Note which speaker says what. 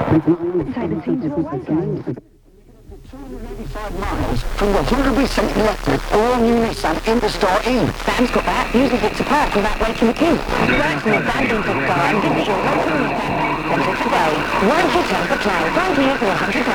Speaker 1: Take the team to away games.
Speaker 2: 285 miles from the 100% electric all-new Nissan Interstar E. Sam's got that. Uses it to park without waking the key. Works in the abandoned car and gives it your local Nissan. Want it today? One hit on the play. 5 years or 100